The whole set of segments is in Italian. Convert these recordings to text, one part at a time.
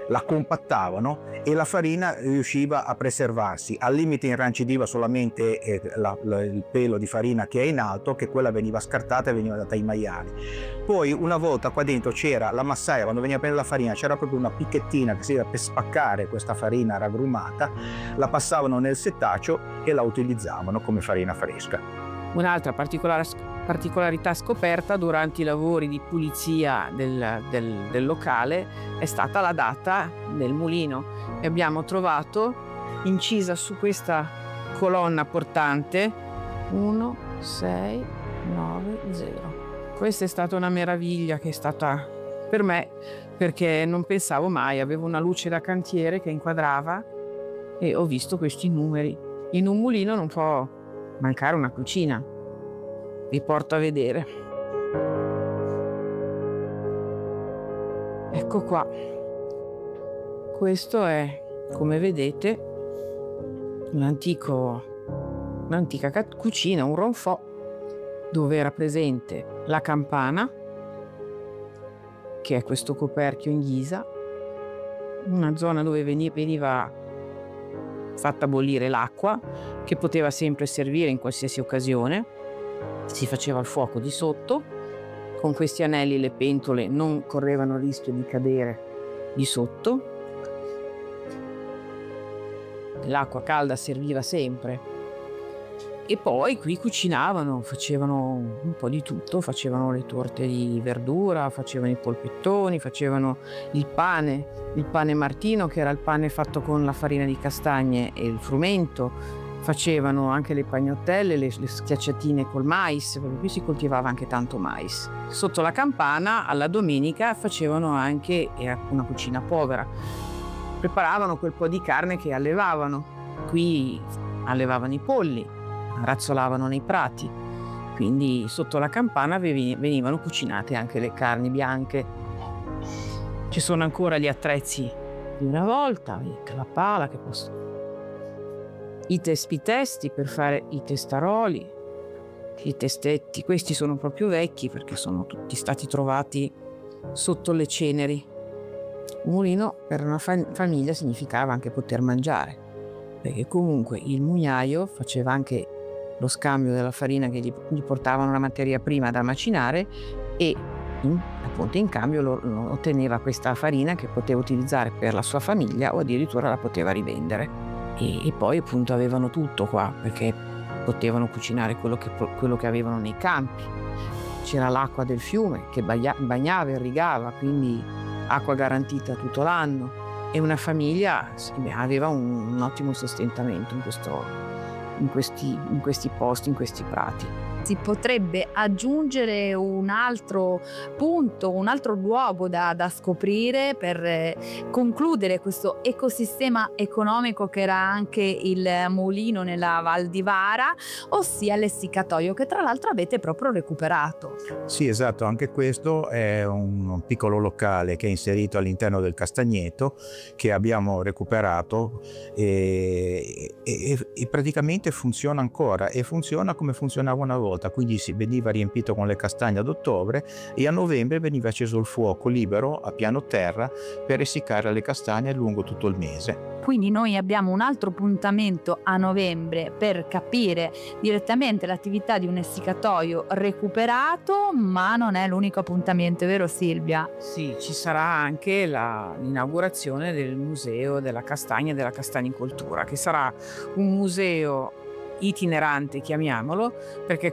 la compattavano e la farina riusciva a preservarsi. Al limite irrancidiva solamente il pelo di farina che è in alto, che quella veniva scartata e veniva data ai maiali. Poi una volta qua dentro c'era la massaia, quando veniva a prendere la farina c'era proprio una picchettina che serviva per spaccare questa farina ragrumata, la passavano nel settaccio e la utilizzavano come farina fresca. Un'altra particolarità scoperta durante i lavori di pulizia del locale è stata la data del mulino, e abbiamo trovato incisa su questa colonna portante 1690. Questa è stata una meraviglia, che è stata per me, perché non pensavo mai, avevo una luce da cantiere che inquadrava e ho visto questi numeri. In un mulino non può mancare una cucina. Vi porto a vedere. Ecco qua. Questo è, come vedete, un'antica cucina, un ronfò, dove era presente la campana, che è questo coperchio in ghisa, una zona dove veniva fatta bollire l'acqua, che poteva sempre servire in qualsiasi occasione. Si faceva il fuoco di sotto, con questi anelli le pentole non correvano il rischio di cadere di sotto. L'acqua calda serviva sempre. E poi qui cucinavano, facevano un po' di tutto, facevano le torte di verdura, facevano i polpettoni, facevano il pane martino, che era il pane fatto con la farina di castagne e il frumento, facevano anche le pagnottelle, le schiacciatine col mais, perché qui si coltivava anche tanto mais. Sotto la campana alla domenica facevano anche una cucina povera, preparavano quel po' di carne che allevavano. Qui allevavano i polli, razzolavano nei prati, quindi sotto la campana venivano cucinate anche le carni bianche. Ci sono ancora gli attrezzi di una volta, la pala che posso, i testi per fare i testaroli, i testetti. Questi sono proprio vecchi perché sono tutti stati trovati sotto le ceneri. Un mulino per una famiglia significava anche poter mangiare, perché comunque il mugnaio faceva anche lo scambio della farina che gli portavano la materia prima da macinare, e appunto in cambio lo otteneva questa farina che poteva utilizzare per la sua famiglia o addirittura la poteva rivendere. E poi appunto avevano tutto qua, perché potevano cucinare quello che avevano nei campi. C'era l'acqua del fiume che bagnava e irrigava, quindi acqua garantita tutto l'anno, e una famiglia aveva un ottimo sostentamento in questi posti, in questi prati. Si potrebbe aggiungere un altro punto, un altro luogo da scoprire per concludere questo ecosistema economico che era anche il mulino nella Val di Vara, ossia l'essiccatoio, che tra l'altro avete proprio recuperato. Sì, esatto, anche questo è un piccolo locale che è inserito all'interno del Castagneto, che abbiamo recuperato e praticamente funziona ancora, e funziona come funzionava una volta. Quindi si veniva riempito con le castagne ad ottobre e a novembre veniva acceso il fuoco libero a piano terra per essiccare le castagne lungo tutto il mese. Quindi noi abbiamo un altro appuntamento a novembre per capire direttamente l'attività di un essiccatoio recuperato, ma non è l'unico appuntamento, vero Silvia? Sì, ci sarà anche l'inaugurazione del museo della castagna e della castagnicoltura, che sarà un museo itinerante, chiamiamolo, perché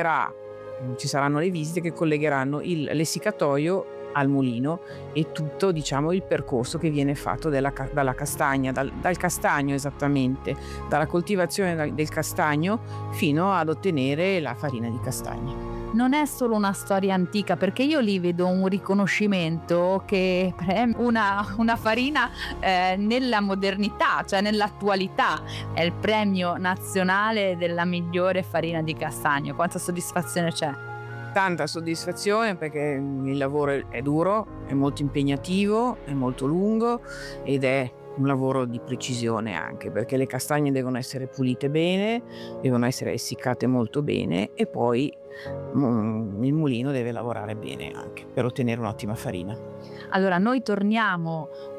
ci saranno le visite che collegheranno l'essiccatoio al mulino e tutto, diciamo, il percorso che viene fatto dalla castagna, dal castagno esattamente, dalla coltivazione del castagno fino ad ottenere la farina di castagna. Non è solo una storia antica, perché io lì vedo un riconoscimento che una farina nella modernità, cioè nell'attualità. È il premio nazionale della migliore farina di castagno. Quanta soddisfazione c'è? Tanta soddisfazione, perché il lavoro è duro, è molto impegnativo, è molto lungo ed è un lavoro di precisione, anche perché le castagne devono essere pulite bene, devono essere essiccate molto bene, e poi il mulino deve lavorare bene anche per ottenere un'ottima farina. Allora noi torniamo